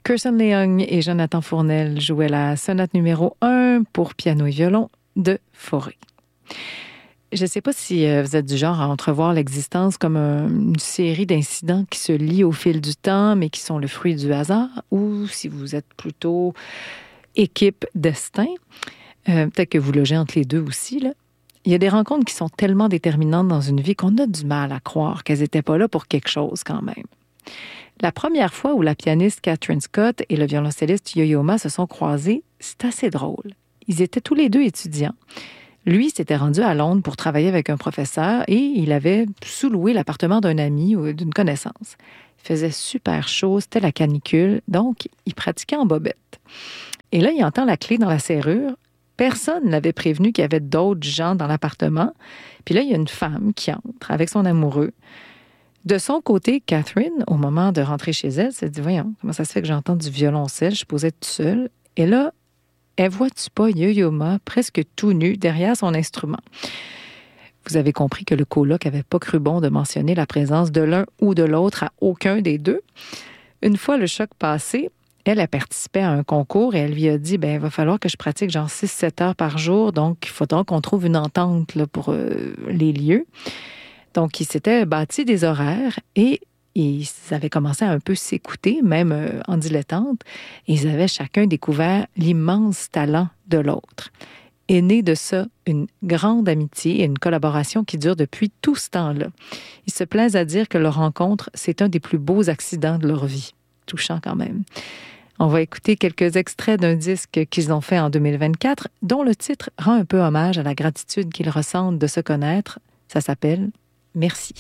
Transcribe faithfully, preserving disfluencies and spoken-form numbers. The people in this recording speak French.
Kirsten Leung et Jonathan Fournel jouaient la sonate numéro un pour piano et violon de Fauré. Je ne sais pas si vous êtes du genre à entrevoir l'existence comme une série d'incidents qui se lient au fil du temps, mais qui sont le fruit du hasard, ou si vous êtes plutôt équipe destin. Euh, peut-être que vous logez entre les deux aussi, là. Il y a des rencontres qui sont tellement déterminantes dans une vie qu'on a du mal à croire qu'elles n'étaient pas là pour quelque chose quand même. La première fois où la pianiste Catherine Scott et le violoncelliste Yo-Yo Ma se sont croisés, c'est assez drôle. Ils étaient tous les deux étudiants. Lui s'était rendu à Londres pour travailler avec un professeur et il avait sous-loué l'appartement d'un ami ou d'une connaissance. Il faisait super chaud, c'était la canicule, donc il pratiquait en bobette. Et là, il entend la clé dans la serrure. Personne ne l'avait prévenu qu'il y avait d'autres gens dans l'appartement. Puis là, il y a une femme qui entre avec son amoureux. De son côté, Catherine, au moment de rentrer chez elle, s'est dit « Voyons, comment ça se fait que j'entends du violoncelle? Je posais toute seule. » Et là, elle voit-tu pas Yo-Yo Ma presque tout nu derrière son instrument? Vous avez compris que le coloc n'avait pas cru bon de mentionner la présence de l'un ou de l'autre à aucun des deux. Une fois le choc passé, elle a participé à un concours et elle lui a dit, ben, il va falloir que je pratique genre six sept heures par jour, donc il faudra qu'on trouve une entente là, pour euh, les lieux. Donc, ils s'étaient bâtis des horaires et ils avaient commencé à un peu s'écouter, même euh, en dilettante. Et ils avaient chacun découvert l'immense talent de l'autre. Est née de ça une grande amitié et une collaboration qui dure depuis tout ce temps-là. Ils se plaisent à dire que leur rencontre, c'est un des plus beaux accidents de leur vie. Touchant quand même. On va écouter quelques extraits d'un disque qu'ils ont fait en deux mille vingt-quatre, dont le titre rend un peu hommage à la gratitude qu'ils ressentent de se connaître. Ça s'appelle « Merci ».